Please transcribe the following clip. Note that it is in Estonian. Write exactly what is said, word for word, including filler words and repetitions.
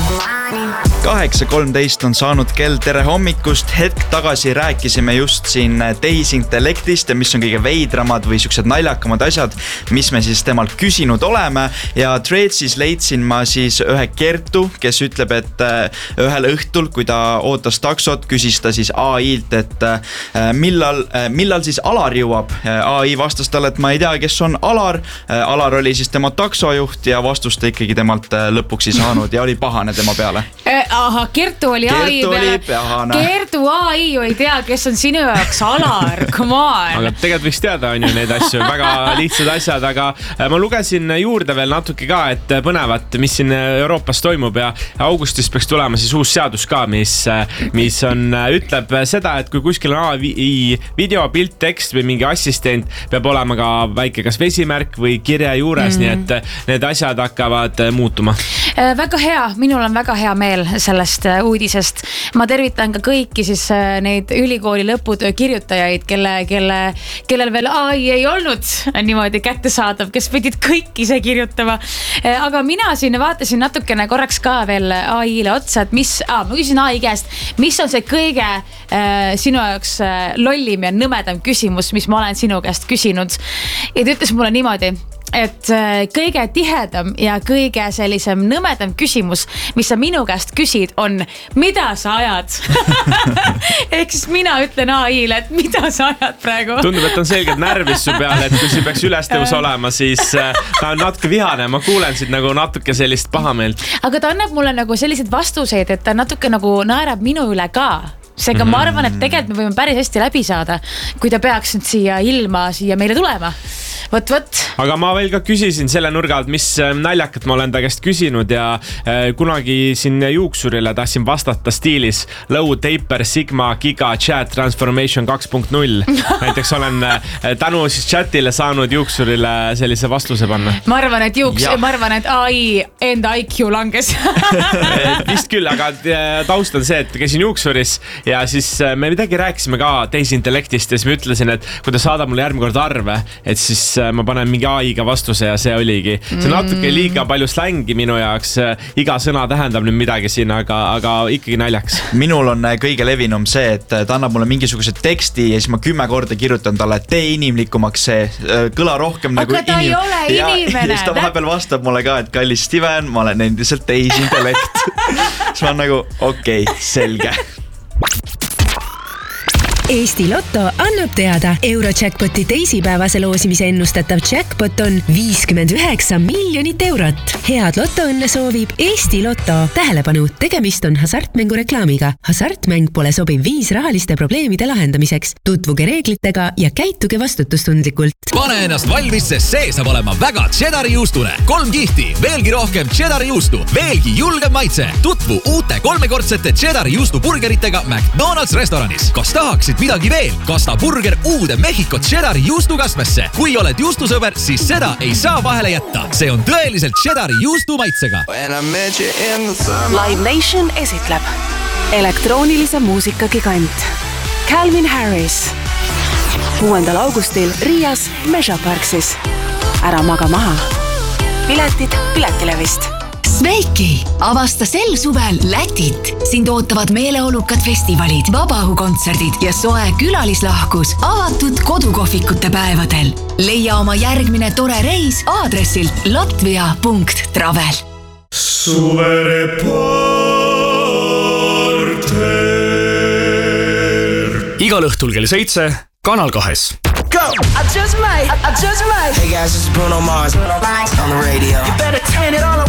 kaheksa kolmteist on saanud kell, tere hommikust. Hetk tagasi rääkisime just siin tehisintellektist ja mis on kõige veidramad või siuksed naljakamad asjad, mis me siis temalt küsinud oleme. Ja Threadsis leidsin ma siis ühe Kertu, kes ütleb, et ühel õhtul, kui ta ootas taksot, küsis ta siis A I-lt, et millal, millal siis Alar jõuab. A I vastas talle, et ma ei tea, kes on Alar. Alar oli siis tema taksojuht ja vastust ikkagi temalt lõpuks ei saanud ja oli pahane tema peale. Aha, Kertu oli A I peale. Kertu A I ju ei tea, kes on sinu jaoks Alar, come on. Aga tegelikult võiks teada on ju neid asju, väga lihtsad asjad, aga ma lugesin juurde veel natuke ka, et põnevat, mis siin Euroopas toimub ja augustis peaks tulema siis uus seadus ka, mis, mis on, ütleb seda, et kui kuskil on A I video, pilt, tekst või mingi assistent, peab olema ka väike kas vesimärk või kirja juures, mm. nii et need asjad hakkavad muutuma. Väga hea, minul on väga hea meel sellest uudisest. Ma tervitan ka kõiki siis neid ülikooli lõputöö kirjutajaid, kelle, kelle, kellel veel A I ei olnud niimoodi kättesaadav, kes pidid kõik ise kirjutama. Aga mina siin vaatasin natukene korraks ka veel A I-le otsa, et mis, ah, ma küsin A I käest, mis on see kõige äh, sinu jaoks lollim ja nõmedam küsimus, mis ma olen sinu käest küsinud. Ja ta ütles mulle niimoodi, et kõige tihedam ja kõige sellisem nõmedam küsimus, mis sa minu käest küsid, on mida sa ajad? Ehk siis mina ütlen A I-le, et mida sa ajad praegu? Tundub, et on selgelt närvis su peale, et kui see peaks ülestõus olema, siis ta on natuke vihane. Ma kuulen siit nagu natuke sellist pahameelt. Aga ta annab mulle nagu selliseid vastuseid, et ta natuke nagu naerab minu üle ka. Seega ma arvan, et tegelikult me võime päris hästi läbi saada, kui ta peaks nüüd siia ilma siia meile tulema. Võt, võt. Aga ma veel ka küsisin selle nurga alt, mis naljakat ma olen ta käest küsinud ja kunagi siin juuksurile tahtsin vastata stiilis Low Taper Sigma Giga Chat Transformation kaks punkt null. Näiteks olen tänu siis chatile saanud juuksurile sellise vastuse panna. Ma arvan, et juuks, ma arvan, et A I enda I Q langes. Vist küll, aga taust on see, et käisin juuksuris ja siis me midagi rääkisime ka tehisintellektist ja siis ma ütlesin, et kui ta saadab mulle järgmine kord arve, et siis ma panen mingi A I-ga vastuse ja see oligi. See on natuke liiga palju slängi minu jaoks. Iga sõna tähendab nüüd midagi siin, aga, aga ikkagi naljaks. Minul on kõige levinum see, et ta annab mulle mingisuguse teksti ja siis ma kümme korda kirjutan talle, et tee inimlikumaks see, kõla rohkem aga nagu ta inim... ei ole inimene. Ja siis ta vahepeal vastab mulle ka, et kallis Steven, ma olen endiselt tehisintellekt. Siis ma on nagu, okei, okay, selge. Eesti Lotto annab teada, Eurojackpoti teisipäevase loosimise ennustatav jackpot on viiskümmend üheksa miljonit eurot. Head Lotto-õnne soovib Eesti Lotto. Tähelepanu, tegemist on hasartmängu reklaamiga. Hasartmäng pole sobiv viis rahaliste probleemide lahendamiseks. Tutvuge reeglitega ja käituge vastutustundlikult. Pane ennast valmis, sest see saab olema väga Cheddari juustune. Kolm kihti, veelgi rohkem Cheddari juustu, veelgi julgem maitse. Tutvu uute kolmekordsete Cheddari juustu burgeritega McDonald's restoranis. Kas tahaksid midagi veel? Kasta burger uude Mehhiko Cheddari juustukasmesse. Kui oled juustusõber, siis seda ei saa vahele jätta. See on tõeliselt Cheddari juustu maitsega. Live Nation esitleb elektroonilise muusika gigant Calvin Harris kuuendal augustil Riias Measure Parksis. Ära maga maha. Piletid Piletilevist. Sveiki! Avasta sel suvel Lätit. Sind ootavad meeleolukad festivalid, vabaõhukontserdid ja soe külalislahkus avatud kodukohvikute päevadel. Leia oma järgmine tore reis aadressilt latvia punkt travel. Suvereporter. Igal õhtul kell seitse, Kanal kahes. Go! I just might, I just might. Hey guys, this is Bruno Mars. Bruno Mars on the radio. You better turn it on.